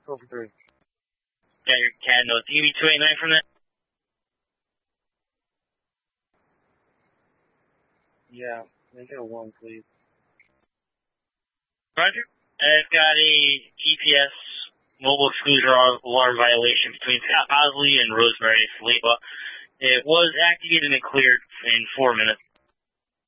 Go for 3. Got your CAD notes. Give me 289 from that? Yeah, make it a 1, please. Roger. I've got a GPS mobile exclusion alarm violation between Scott Bosley and Rosemary Saliba. It was activated and cleared in 4 minutes.